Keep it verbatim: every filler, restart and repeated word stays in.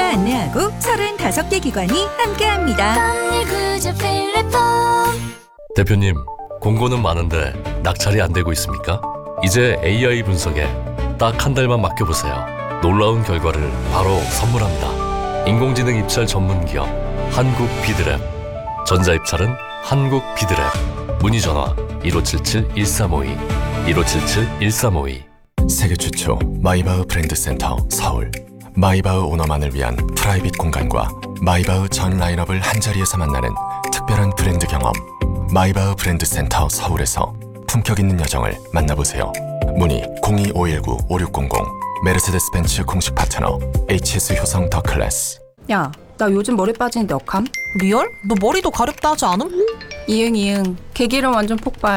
안내하고 서른다섯 개 기관이 함께합니다. 대표님, 공고는 많은데 낙찰이 안 되고 있습니까? 이제 에이아이 분석에 딱 한 달만 맡겨보세요. 놀라운 결과를 바로 선물합니다. 인공지능 입찰 전문 기업 한국 비드랩. 전자입찰은 한국 비드랩. 문의 전화 일오칠칠 일삼오이 일오칠칠 일삼오이. 세계 최초 마이바흐 브랜드 센터 서울. 마이바흐 오너만을 위한 프라이빗 공간과 마이바흐 전 라인업을 한자리에서 만나는 특별한 브랜드 경험. 마이바흐 브랜드 센터 서울에서 품격 있는 여정을 만나보세요. 문의 공이오일구 오육공공. 메르세데스 벤츠 공식 파트너 에이치에스 효성 더 클래스. 야, 나 요즘 머리 빠지는데 어감? 리얼? 너 머리도 가렵다 하지 않음? 이응 이응. 개기름 완전 폭발.